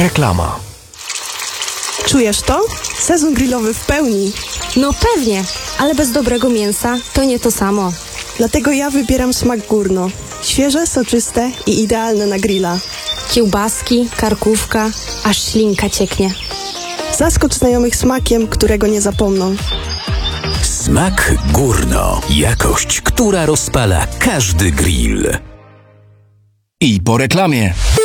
Reklama. Czujesz to? Sezon grillowy w pełni. No pewnie, ale bez dobrego mięsa to nie to samo. Dlatego ja wybieram smak Górno. Świeże, soczyste i idealne na grilla. Kiełbaski, karkówka, aż ślinka cieknie. Zaskocz znajomych smakiem, którego nie zapomną. Smak Górno. Jakość, która rozpala każdy grill. I po reklamie.